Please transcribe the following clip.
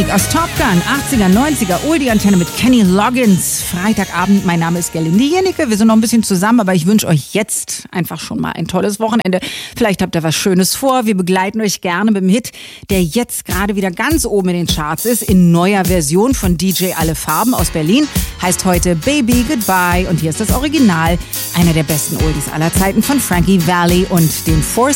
Musik aus Top Gun, 80er, 90er, Oldie-Antenne mit Kenny Loggins. Freitagabend, mein Name ist Gerlinde Jennecke. Wir sind noch ein bisschen zusammen, aber ich wünsche euch jetzt einfach schon mal ein tolles Wochenende. Vielleicht habt ihr was Schönes vor. Wir begleiten euch gerne mit dem Hit, der jetzt gerade wieder ganz oben in den Charts ist, in neuer Version von DJ Alle Farben aus Berlin. Heißt heute Baby Goodbye und hier ist das Original. Einer der besten Oldies aller Zeiten von Frankie Valli und den Four